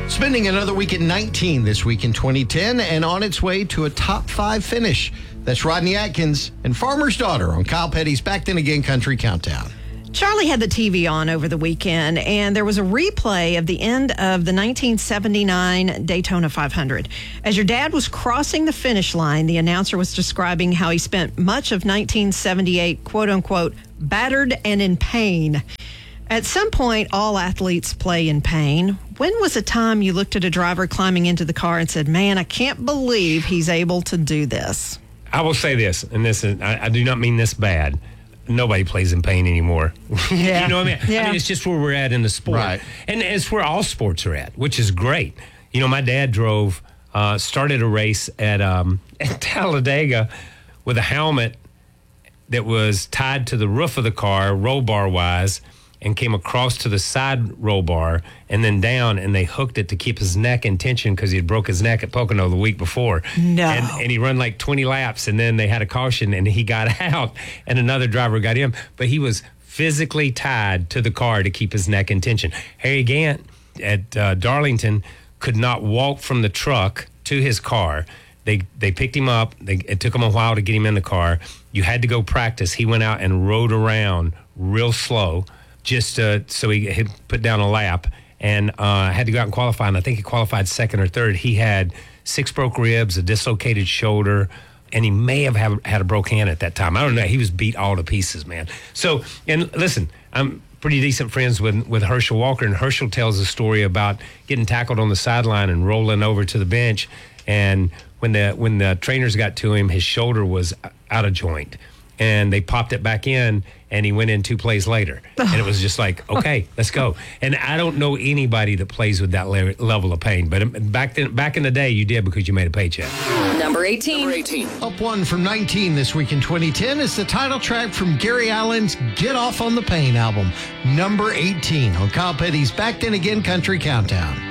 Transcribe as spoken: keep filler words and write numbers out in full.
Spending another week at nineteen this week in twenty ten and on its way to a top five finish. That's Rodney Atkins and Farmer's Daughter on Kyle Petty's Back Then Again Country Countdown. Charlie had the T V on over the weekend, and there was a replay of the end of the nineteen seventy-nine Daytona five hundred. As your dad was crossing the finish line, the announcer was describing how he spent much of nineteen seventy-eight, quote-unquote, battered and in pain. At some point, all athletes play in pain. When was a time you looked at a driver climbing into the car and said, man, I can't believe he's able to do this? I will say this, and this is, I, I do not mean this bad. Nobody plays in pain anymore. Yeah. You know what I mean? Yeah. I mean, it's just where we're at in the sport. Right. And it's where all sports are at, which is great. You know, my dad drove, uh, started a race at, um, at Talladega with a helmet that was tied to the roof of the car, roll bar wise, and came across to the side roll bar and then down, and they hooked it to keep his neck in tension because he had broke his neck at Pocono the week before. No. And, and he run like twenty laps, and then they had a caution, and he got out, and another driver got him. But he was physically tied to the car to keep his neck in tension. Harry Gant at uh, Darlington could not walk from the truck to his car. They they picked him up. They, it took him a while to get him in the car. You had to go practice. He went out and rode around real slow, just uh, so he had put down a lap, and uh, had to go out and qualify. And I think he qualified second or third. He had six broke ribs, a dislocated shoulder, and he may have have had a broke hand at that time. I don't know. He was beat all to pieces, man. So, and listen, I'm pretty decent friends with, with Herschel Walker, and Herschel tells a story about getting tackled on the sideline and rolling over to the bench. And when the when the trainers got to him, his shoulder was out of joint, and they popped it back in, and he went in two plays later. And it was just like, okay, let's go. And I don't know anybody that plays with that le- level of pain. But back then, back in the day, you did because you made a paycheck. Number eighteen. Number eighteen. Up one from nineteen this week in twenty ten is the title track from Gary Allen's Get Off on the Pain album, number eighteen on Kyle Petty's Back Then Again Country Countdown.